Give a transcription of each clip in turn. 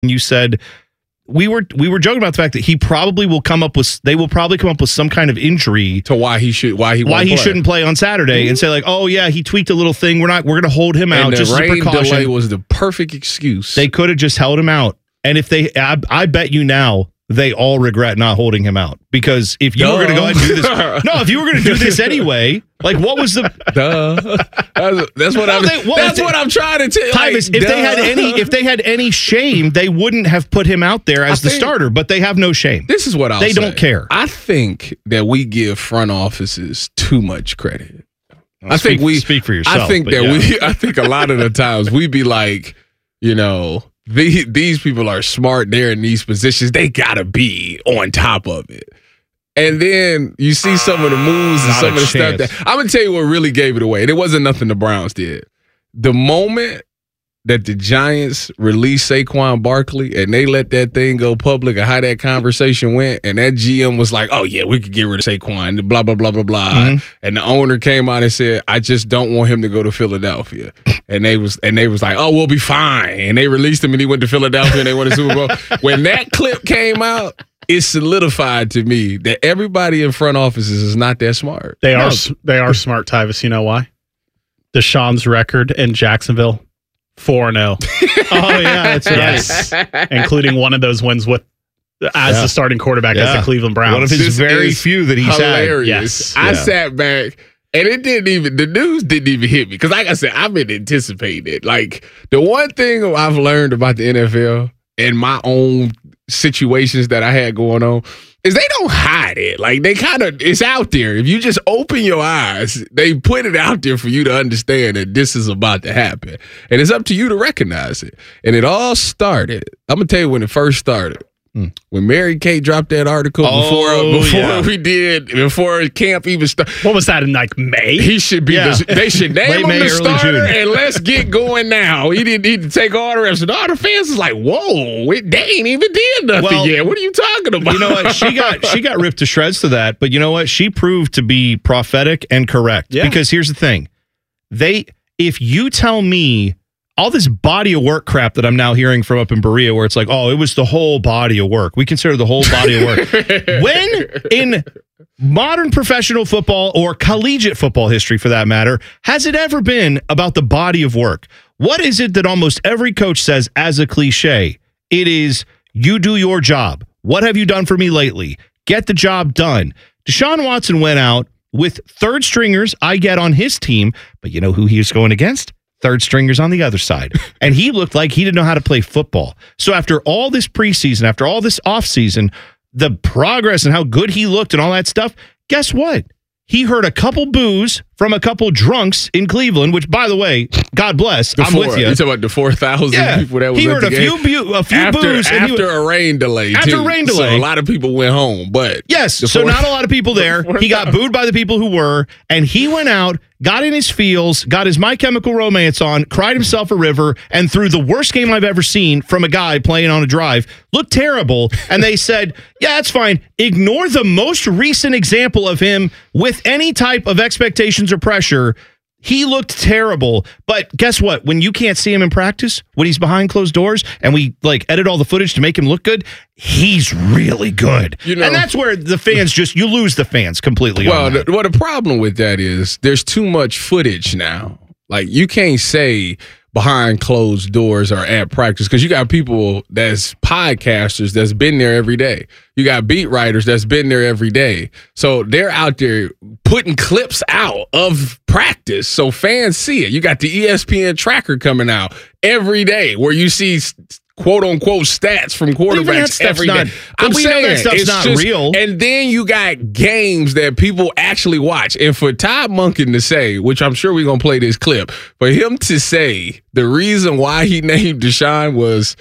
you said we were joking about the fact that they will probably come up with some kind of injury to why he shouldn't play on Saturday, and say like, oh yeah, he tweaked a little thing. We're going to hold him out just as a precaution. The rain delay was the perfect excuse. They could have just held him out, and if I bet you now. They all regret not holding him out, because if you were going to go ahead and do this, if you were going to do this anyway, like what was the? That's what I'm trying to tell you. Tyvis, if they had any shame, they wouldn't have put him out there as the starter. But they have no shame. This is what they don't care. I think that we give front offices too much credit. Well, speak for yourself. I think I think a lot of the times we be like, these people are smart. They're in these positions. They gotta be on top of it. And then you see some of the moves and some of the stuff that I'm gonna tell you what really gave it away. And it wasn't nothing the Browns did. The moment that the Giants released Saquon Barkley and they let that thing go public and how that conversation went, and that GM was like, oh yeah, we could get rid of Saquon, blah, blah, blah, blah, blah. Mm-hmm. And the owner came out and said, I just don't want him to go to Philadelphia. And they was like, oh, we'll be fine. And they released him and he went to Philadelphia and they won the Super Bowl. When that clip came out, it solidified to me that everybody in front offices is not that smart. They are smart, Tyvis. You know why? Deshaun's record in Jacksonville, 4-0. Oh, yeah, that's right. Yes. Including one of those wins as the starting quarterback as the Cleveland Browns. One of his very few that he's hilarious. had. Yes. I sat back, and the news didn't even hit me. Because like I said, I've been anticipating it. Like, the one thing I've learned about the NFL and my own situations that I had going on is they don't hide it. Like, it's out there. If you just open your eyes, they put it out there for you to understand that this is about to happen. And it's up to you to recognize it. And it all started, I'm going to tell you when it first started. When Mary Kay dropped that article before camp even started. What was that in like May? He should be. They should name him the starter and let's get going now. He didn't need to take all the reps. And all the fans is like, "Whoa, they ain't even did nothing yet. What are you talking about?" You know what? She got ripped to shreds to that. But you know what? She proved to be prophetic and correct. Yeah. Because here's the thing: if you tell me. All this body of work crap that I'm now hearing from up in Berea, where it's like, oh, it was the whole body of work. We consider the whole body of work. When in modern professional football or collegiate football history, for that matter, has it ever been about the body of work? What is it that almost every coach says as a cliche? It is, you do your job. What have you done for me lately? Get the job done. Deshaun Watson went out with third stringers, I get, on his team, but you know who he was going against? Third stringers on the other side. And he looked like he didn't know how to play football. So after all this preseason, after all this offseason, the progress and how good he looked and all that stuff, guess what? He heard a couple boos from a couple drunks in Cleveland, which, by the way, God bless, I'm with you. You're talking about the 4,000 people that was he at heard the a few boos. After a rain delay, After a rain delay. So a lot of people went home. But yes, so not a lot of people there. He got booed by the people who were, and he went out, got in his feels, got his My Chemical Romance on, cried himself a river, and threw the worst game I've ever seen from a guy playing on a drive. Looked terrible, and they said, yeah, that's fine. Ignore the most recent example of him with any type of expectations or pressure. He looked terrible, but guess what? When you can't see him in practice, when he's behind closed doors, and we edit all the footage to make him look good, he's really good. And that's where the fans you lose the fans completely. Well, the problem with that is there's too much footage now. Like, you can't say behind closed doors or at practice, because you got people that's podcasters that's been there every day. You got beat writers that's been there every day. So they're out there putting clips out of practice so fans see it. You got the ESPN tracker coming out every day where you see quote unquote stats from quarterbacks every day. I'm saying that stuff's not real. And then you got games that people actually watch. And for Todd Monken to say, which I'm sure we're going to play this clip, for him to say the reason why he named Deshaun was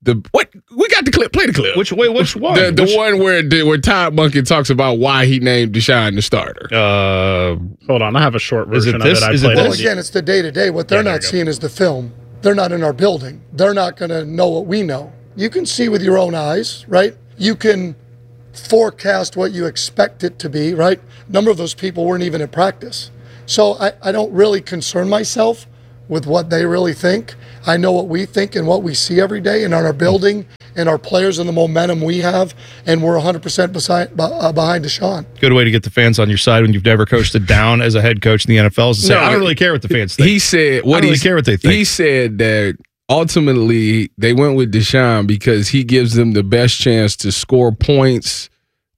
we got the clip. Play the clip. Which one? The one where Todd Monken talks about why he named Deshaun the starter. Hold on, I have a short version of it. Well, again, it's the day-to-day. What they're not seeing is the film. They're not in our building. They're not going to know what we know. You can see with your own eyes, right? You can forecast what you expect it to be, right? A number of those people weren't even in practice. So I don't really concern myself with what they really think. I know what we think and what we see every day and on our building and our players and the momentum we have, and we're 100% behind Deshaun. Good way to get the fans on your side when you've never coached it down as a head coach in the NFL is to say, I don't really care what the fans think. He said, I don't really care what they think. He said that ultimately they went with Deshaun because he gives them the best chance to score points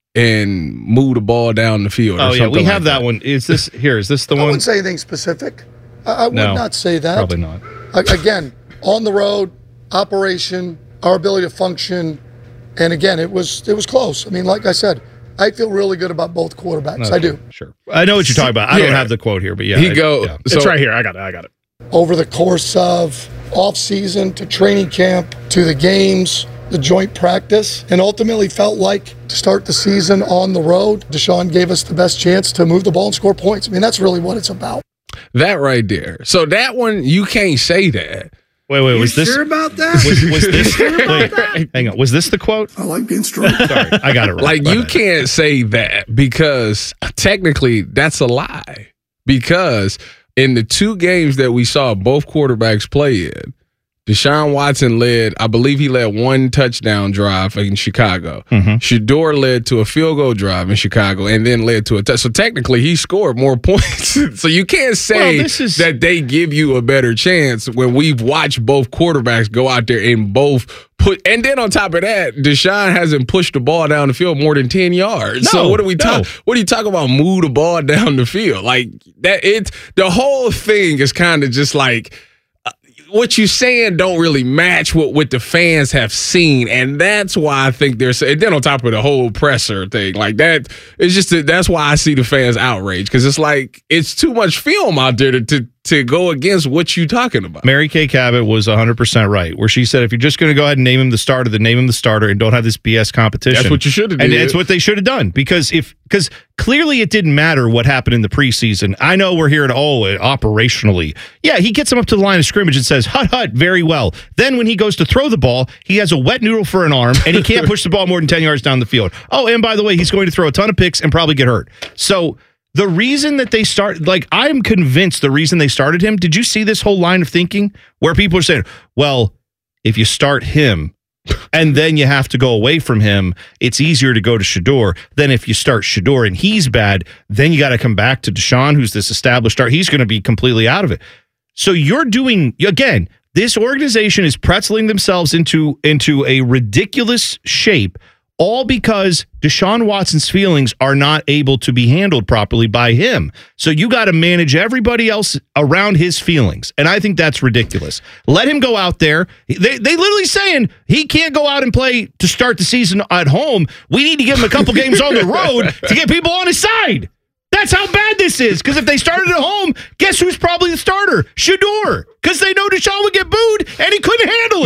and move the ball down the field. Oh, yeah, we have that one. Is this the one? I wouldn't say anything specific. I would not say that. Probably not. Again, on the road, operation, our ability to function, and again, it was close. I mean, like I said, I feel really good about both quarterbacks. Okay, I do. Sure. I know what you're talking about. I don't have the quote here, but yeah. It's right here. I got it. Over the course of off-season to training camp to the games, the joint practice, and ultimately felt like to start the season on the road, Deshaun gave us the best chance to move the ball and score points. I mean, that's really what it's about. That right there. So that one, you can't say that. Wait, was this sure about that? Was this hang on. Was this the quote? I like being strong. Sorry, I got it wrong. Like, you can't say that because technically that's a lie. Because in the 2 games that we saw both quarterbacks play in, Deshaun Watson led, I believe he led 1 touchdown drive in Chicago. Shedeur led to a field goal drive in Chicago and then led to a touchdown. So technically he scored more points. So you can't say that they give you a better chance when we've watched both quarterbacks go out there and both put. And then on top of that, Deshaun hasn't pushed the ball down the field more than 10 yards. No, so what are we talking? What are you talking about? Move the ball down the field like that? The whole thing is kind of just like, what you're saying don't really match what the fans have seen, and that's why I think there's. And then on top of the whole presser thing, like that, it's just that's why I see the fans outraged because it's like it's too much film out there to go against what you're talking about. Mary Kay Cabot was 100% right, where she said if you're just going to go ahead and name him the starter, then name him the starter and don't have this BS competition. That's what you should have done. And that's what they should have done because clearly it didn't matter what happened in the preseason. I know we're hearing, operationally. Yeah, he gets him up to the line of scrimmage and says, hut, very well. Then when he goes to throw the ball, he has a wet noodle for an arm and he can't push the ball more than 10 yards down the field. Oh, and by the way, he's going to throw a ton of picks and probably get hurt. So the reason that they I'm convinced the reason they started him, did you see this whole line of thinking where people are saying, well, if you start him and then you have to go away from him, it's easier to go to Shedeur than if you start Shedeur and he's bad, then you got to come back to Deshaun, who's this established star. He's going to be completely out of it. So you're doing, again, this organization is pretzeling themselves into a ridiculous shape, all because Deshaun Watson's feelings are not able to be handled properly by him. So you got to manage everybody else around his feelings. And I think that's ridiculous. Let him go out there. They literally saying he can't go out and play to start the season at home. We need to give him a couple games on the road to get people on his side. That's how bad this is. Because if they started at home, guess who's probably the starter? Shedeur. Because they know Deshaun would get booed, and he couldn't handle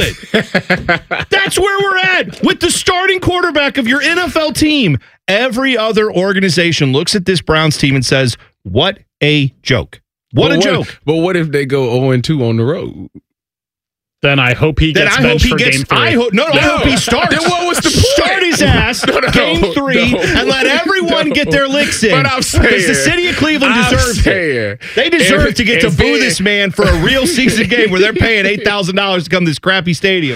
it. That's where we're at with the starting quarterback of your NFL team. Every other organization looks at this Browns team and says, what a joke. What a joke. But what if they go 0-2 on the road? Then I hope he gets benched for game 3. I hope he starts. Then what was the point? Start his ass game 3 and let everyone get their licks in. But I'm saying, because the city of Cleveland deserves it. They deserve to get to boo this man for a real season game where they're paying $8,000 to come to this crappy stadium.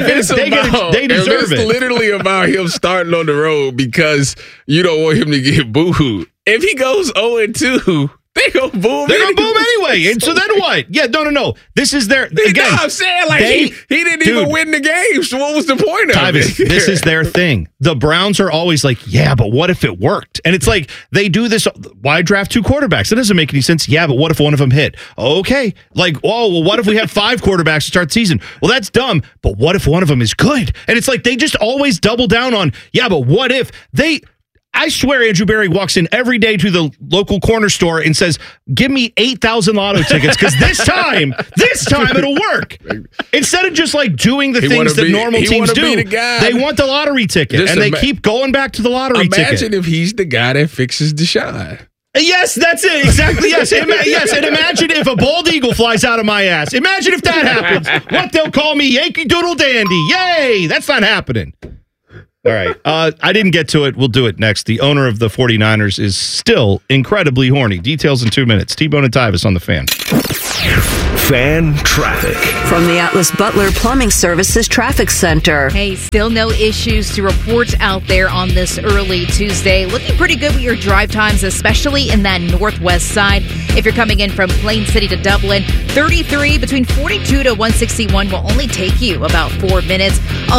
They deserve it. Literally about him starting on the road because you don't want him to get booed. If he goes 0-2. They're going to boom anyway. And so then what? Yeah, no. This is their... Again, no, I'm saying, like, he didn't even win the game. So what was the point of it? This is their thing. The Browns are always like, yeah, but what if it worked? And it's like, they do this... Why draft 2 quarterbacks? That doesn't make any sense. Yeah, but what if one of them hit? Okay. Like, what if we have 5 quarterbacks to start the season? Well, that's dumb. But what if one of them is good? And it's like, they just always double down on, yeah, but what if they... I swear Andrew Berry walks in every day to the local corner store and says, give me 8,000 lotto tickets because this time it'll work. Instead of just like doing the things that normal teams do, they want the lottery ticket and they keep going back to the lottery ticket. Imagine if he's the guy that fixes Deshaun. Yes, that's it. Exactly. Yes. Yes. And imagine if a bald eagle flies out of my ass. Imagine if that happens. What they'll call me Yankee Doodle Dandy. Yay. That's not happening. All right. I didn't get to it. We'll do it next. The owner of the 49ers is still incredibly horny. Details in 2 minutes. T-Bone and Tyvis on the Fan. Fan Traffic. From the Atlas Butler Plumbing Services Traffic Center. Hey, still no issues to report out there on this early Tuesday. Looking pretty good with your drive times, especially in that northwest side. If you're coming in from Plain City to Dublin, 33 between 42 to 161 will only take you about 4 minutes.